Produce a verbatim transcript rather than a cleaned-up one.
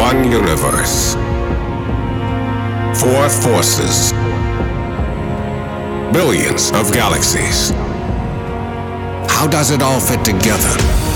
One universe. Four forces. Billions of galaxies. How does it all fit together?